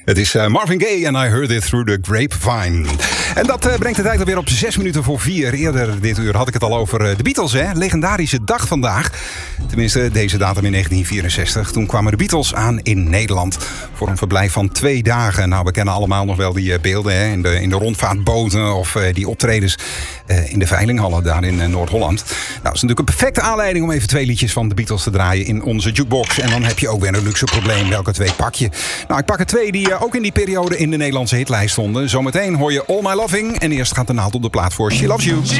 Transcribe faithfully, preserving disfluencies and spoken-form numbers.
Het is uh, Marvin Gaye en I Heard It Through the Grapevine. En dat uh, brengt de tijd alweer op zes minuten voor vier. Eerder dit uur had ik het al over uh, de Beatles, hè? Legendarische dag vandaag. Tenminste, deze datum in negentien vierenzestig. Toen kwamen de Beatles aan in Nederland voor een verblijf van twee dagen. Nou, we kennen allemaal nog wel die uh, beelden, hè? In de, in de rondvaartboten of uh, die optredens uh, in de veilinghallen daar in uh, Noord-Holland. Nou, dat is natuurlijk een perfecte aanleiding om even twee liedjes van de Beatles te draaien in onze jukebox. En dan heb je ook weer een luxe probleem. Welke twee pak je? Nou, ik pak er twee die uh, ook in die periode in de Nederlandse hitlijst stonden. Zometeen hoor je All My Loving. En eerst gaat de naald op de plaat voor She Loves You.